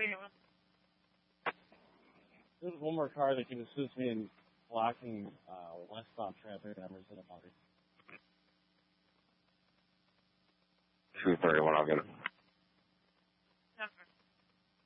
There's one more car that can assist me in blocking westbound traffic at Emerson and Bobby. 231, I'll get it.